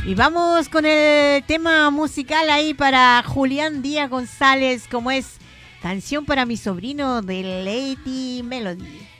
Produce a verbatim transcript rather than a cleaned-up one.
Y vamos con el tema musical ahí para Julián Díaz González, como es Canción para mi sobrino de Lady Melody.